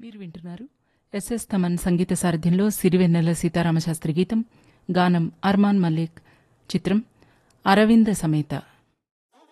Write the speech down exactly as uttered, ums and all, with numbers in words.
మీరు వింటున్నారు ఎస్ఎస్ తమన్ సంగీత సారథ్యంలో సిరివెన్నెల సీతారామశాస్త్రి గీతం. గానం అర్మాన్ మల్లిక్. చిత్రం అరవింద సమేత.